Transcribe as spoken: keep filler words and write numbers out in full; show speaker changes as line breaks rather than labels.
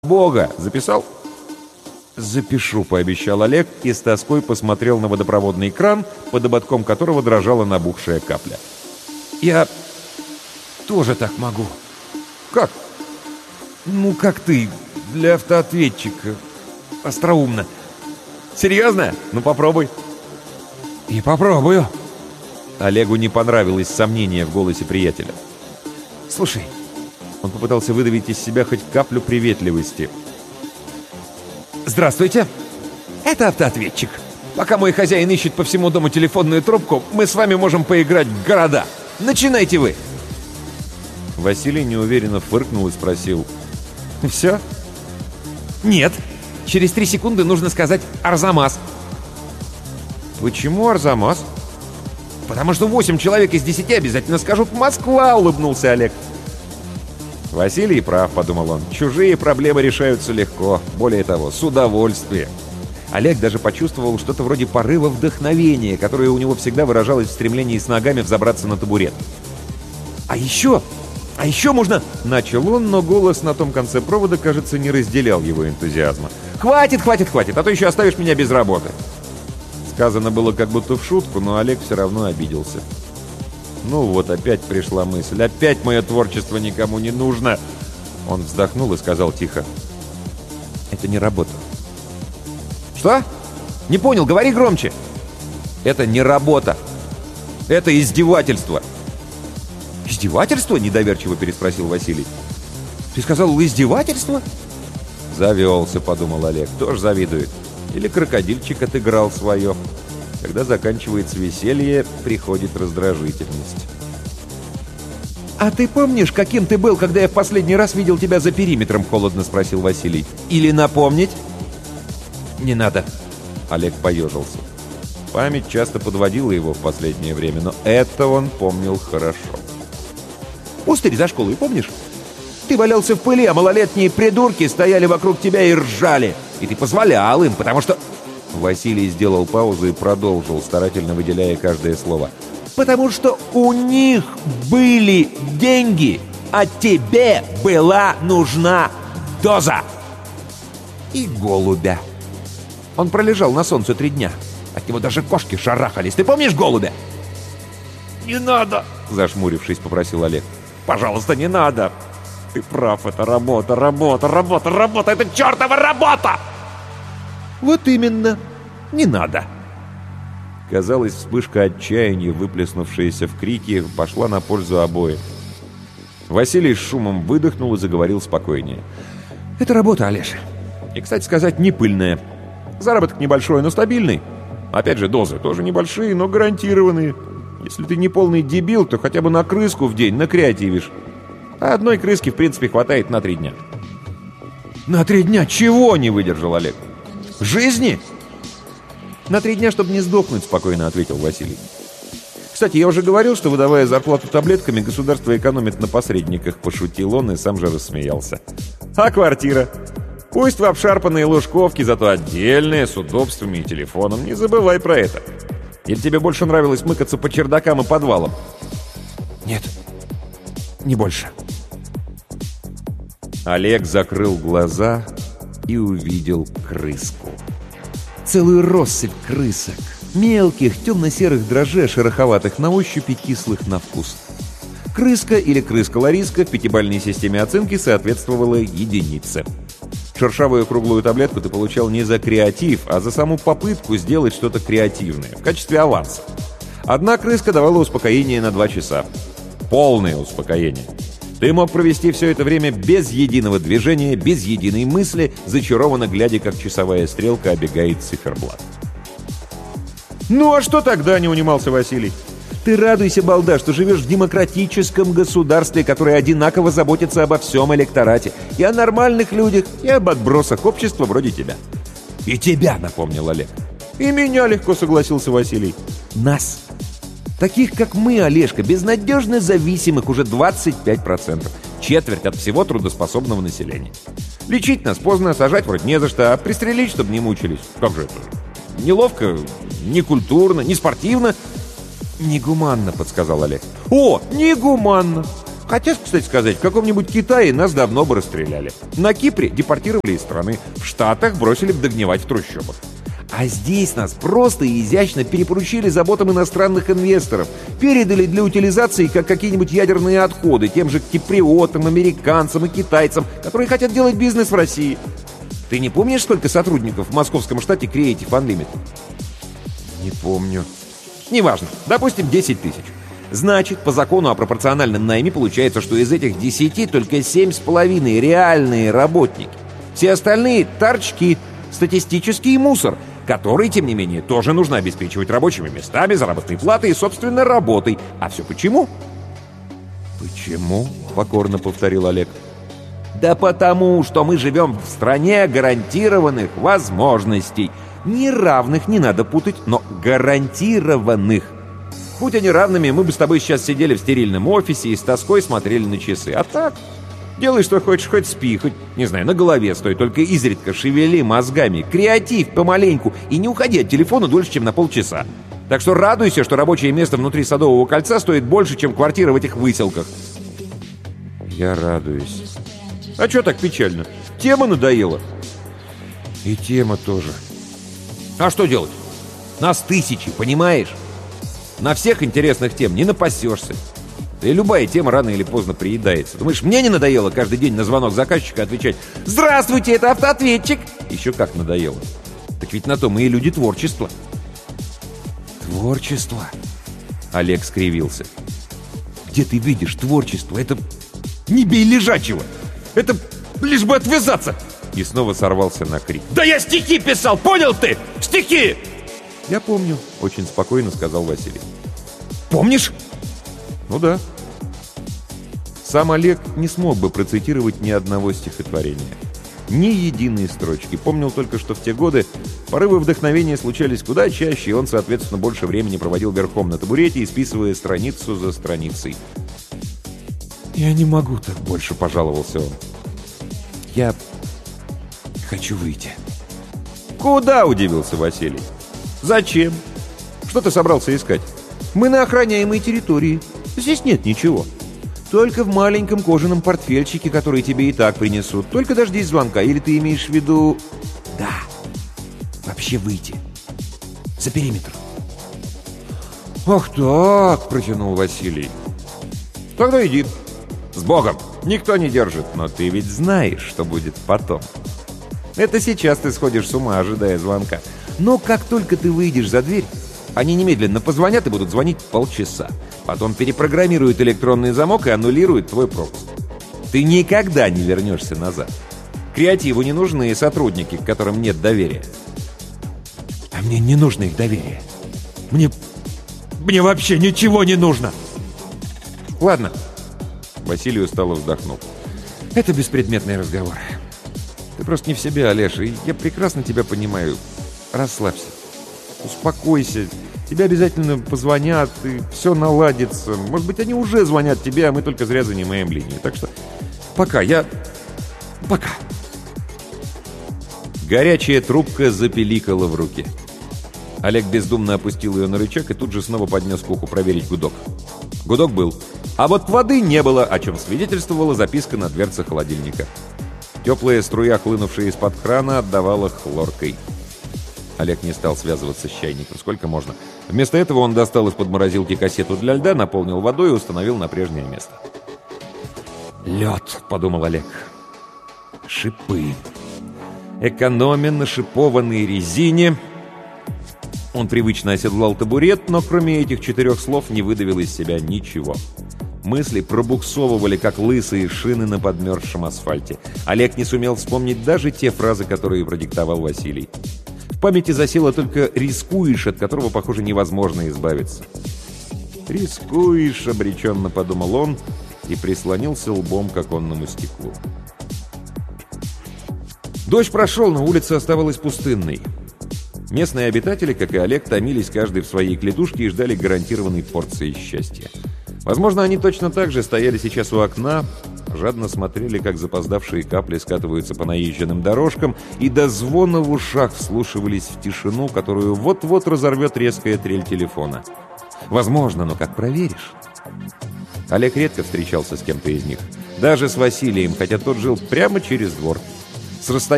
Бога! Записал?» «Запишу», — пообещал Олег и с тоской посмотрел на водопроводный кран, под ободком которого дрожала набухшая капля. «Я тоже так могу». «Как?» «Ну, как ты, для автоответчика. Остроумно». «Серьезно? Ну, попробуй». «И попробую». Олегу не понравилось сомнение в голосе приятеля. «Слушай». Он попытался выдавить из себя хоть каплю приветливости. «Здравствуйте. Это автоответчик. Пока мой хозяин ищет по всему дому телефонную трубку, мы с вами можем поиграть в города. Начинайте вы!» Василий неуверенно фыркнул и спросил. «Все?» «Нет. Через три секунды нужно сказать «Арзамас». «Почему Арзамас?» «Потому что восемь человек из десяти обязательно скажут «Москва», — улыбнулся Олег. «Василий прав», — подумал он. «Чужие проблемы решаются легко. Более того, с удовольствием». Олег даже почувствовал что-то вроде порыва вдохновения, которое у него всегда выражалось в стремлении с ногами взобраться на табурет. «А еще... А еще можно...» — начал он, но голос на том конце провода, кажется, не разделял его энтузиазма. «Хватит, хватит, хватит, а то еще оставишь меня без работы». Сказано было как будто в шутку, но Олег все равно обиделся. «Ну вот, опять пришла мысль. Опять мое творчество никому не нужно!» Он вздохнул и сказал тихо. «Это не работа». «Что? Не понял, говори громче!» «Это не работа. Это издевательство». «Издевательство?» — недоверчиво переспросил Василий. «Ты сказал, издевательство?» «Завелся», — подумал Олег. «Тоже завидует. Или крокодильчик отыграл свое». Когда заканчивается веселье, приходит раздражительность. «А ты помнишь, каким ты был, когда я в последний раз видел тебя за периметром?» — холодно спросил Василий. «Или напомнить?» «Не надо». Олег поежился. Память часто подводила его в последнее время, но это он помнил хорошо. «Пустырь за школой, помнишь? Ты валялся в пыли, а малолетние придурки стояли вокруг тебя и ржали. И ты позволял им, потому что...» Василий сделал паузу и продолжил, старательно выделяя каждое слово. «Потому что у них были деньги, а тебе была нужна доза!» И голубя. Он пролежал на солнце три дня. От него даже кошки шарахались. Ты помнишь голубя? «Не надо!» — зашмурившись, попросил Олег. «Пожалуйста, не надо! Ты прав, это работа, работа, работа, работа! Это чертова работа!» «Вот именно! Не надо!» Казалось, вспышка отчаяния, выплеснувшаяся в крики, пошла на пользу обоим. Василий с шумом выдохнул и заговорил спокойнее. «Это работа, Олеша. И, кстати сказать, не пыльная. Заработок небольшой, но стабильный. Опять же, дозы тоже небольшие, но гарантированные. Если ты не полный дебил, то хотя бы на крыску в день накреативишь. А одной крыски, в принципе, хватает на три дня». «На три дня чего?» — не выдержал Олег. «Жизни?» «На три дня, чтобы не сдохнуть», — спокойно ответил Василий. «Кстати, я уже говорил, что, выдавая зарплату таблетками, государство экономит на посредниках», — пошутил он и сам же рассмеялся. «А квартира? Пусть в обшарпанные лужковки, зато отдельные, с удобствами и телефоном. Не забывай про это. Или тебе больше нравилось мыкаться по чердакам и подвалам?» «Нет, не больше». Олег закрыл глаза и увидел крыску. Целую россыпь крысок. Мелких, темно-серых дрожжей, шероховатых на ощупь и кислых на вкус. Крыска или крыска-лариска в пятибалльной системе оценки соответствовала единице. Шершавую круглую таблетку ты получал не за креатив, а за саму попытку сделать что-то креативное, в качестве аванса. Одна крыска давала успокоение на два часа. Полное успокоение. Ты мог провести все это время без единого движения, без единой мысли, зачарованно глядя, как часовая стрелка обегает циферблат. «Ну а что тогда?» — не унимался Василий. «Ты радуйся, балда, что живешь в демократическом государстве, которое одинаково заботится обо всем электорате, и о нормальных людях, и об отбросах общества вроде тебя». «И тебя», — напомнил Олег. «И меня», — легко согласился Василий. «Нас. Таких, как мы, Олежка, безнадежно зависимых уже двадцать пять процентов. Четверть от всего трудоспособного населения. Лечить нас поздно, сажать вроде не за что, а пристрелить, чтобы не мучились. Как же это? Неловко, некультурно, не спортивно». «Негуманно», — подсказал Олег. «О, негуманно! Хотя, кстати сказать, в каком-нибудь Китае нас давно бы расстреляли. На Кипре депортировали из страны, в Штатах бросили бы догнивать в трущобах. А здесь нас просто и изящно перепоручили заботам иностранных инвесторов, передали для утилизации как какие-нибудь ядерные отходы тем же киприотам, американцам и китайцам, которые хотят делать бизнес в России. Ты не помнишь, сколько сотрудников в московском штате Creative Unlimited? Не помню. Неважно. Допустим, десять тысяч. Значит, по закону о пропорциональном найме получается, что из этих десяти только семь с половиной реальные работники. Все остальные — торчки, статистический мусор, который, тем не менее, тоже нужно обеспечивать рабочими местами, заработной платой и, собственно, работой. А все почему? «Почему?» — покорно повторил Олег. «Да потому, что мы живем в стране гарантированных возможностей. Не равных не надо путать, но гарантированных. Будь они равными, мы бы с тобой сейчас сидели в стерильном офисе и с тоской смотрели на часы. А так, делай, что хочешь, хоть спи, хоть, не знаю, на голове стой, только изредка шевели мозгами, креатив помаленьку и не уходи от телефона дольше, чем на полчаса. Так что радуйся, что рабочее место внутри Садового кольца стоит больше, чем квартира в этих выселках». «Я радуюсь». «А что так печально? Тема надоела». «И тема тоже». «А что делать? Нас тысячи, понимаешь? На всех интересных тем не напасешься. Да и любая тема рано или поздно приедается. Думаешь, мне не надоело каждый день на звонок заказчика отвечать: «Здравствуйте, это автоответчик!» Еще как надоело. Так ведь на то мы и люди творчества». «Творчество?» Олег скривился. «Где ты видишь творчество? Это не бей лежачего! Это лишь бы отвязаться!» И снова сорвался на крик. «Да я стихи писал, понял ты? Стихи!» «Я помню», — очень спокойно сказал Василий. «Помнишь?» «Ну да». Сам Олег не смог бы процитировать ни одного стихотворения. Ни единой строчки. Помнил только, что в те годы порывы вдохновения случались куда чаще, и он, соответственно, больше времени проводил верхом на табурете, исписывая страницу за страницей. «Я не могу так больше», — пожаловался он. «Я хочу выйти». «Куда?» — удивился Василий. «Зачем? Что ты собрался искать? Мы на охраняемой территории. Здесь нет ничего. Только в маленьком кожаном портфельчике, который тебе и так принесут. Только дождись звонка. Или ты имеешь в виду...» «Да. Вообще выйти. За периметр». «Ах так!» — протянул Василий. «Тогда иди. С Богом. Никто не держит. Но ты ведь знаешь, что будет потом. Это сейчас ты сходишь с ума, ожидая звонка. Но как только ты выйдешь за дверь, они немедленно позвонят и будут звонить полчаса. Потом перепрограммируют электронный замок и аннулируют твой пропуск. Ты никогда не вернешься назад. Креативу не нужны сотрудники, к которым нет доверия». «А мне не нужно их доверие. Мне... мне вообще ничего не нужно!» «Ладно». Василий устало вздохнул. «Это беспредметный разговор. Ты просто не в себе, Олеша, и я прекрасно тебя понимаю. Расслабься. Успокойся. Тебе обязательно позвонят, и все наладится. Может быть, они уже звонят тебе, а мы только зря занимаем линию. Так что пока, я... пока». Горячая трубка запеликала в руке. Олег бездумно опустил ее на рычаг и тут же снова поднес к уху проверить гудок. Гудок был. А вот воды не было, о чем свидетельствовала записка на дверце холодильника. Теплая струя, хлынувшая из-под крана, отдавала хлоркой. Олег не стал связываться с чайником, сколько можно. Вместо этого он достал из-под морозилки кассету для льда, наполнил водой и установил на прежнее место. «Лед», — подумал Олег. «Шипы. Экономя на шипованной резине». Он привычно оседлал табурет, но кроме этих четырех слов не выдавил из себя ничего. Мысли пробуксовывали, как лысые шины на подмерзшем асфальте. Олег не сумел вспомнить даже те фразы, которые продиктовал Василий. В памяти засело только «рискуешь», от которого, похоже, невозможно избавиться. «Рискуешь», — обреченно подумал он и прислонился лбом к оконному стеклу. Дождь прошел, но улица оставалась пустынной. Местные обитатели, как и Олег, томились каждый в своей клетушке и ждали гарантированной порции счастья. Возможно, они точно так же стояли сейчас у окна, жадно смотрели, как запоздавшие капли скатываются по наезженным дорожкам, и до звона в ушах вслушивались в тишину, которую вот-вот разорвет резкая трель телефона. Возможно, но как проверишь? Олег редко встречался с кем-то из них. Даже с Василием, хотя тот жил прямо через двор. С расстояния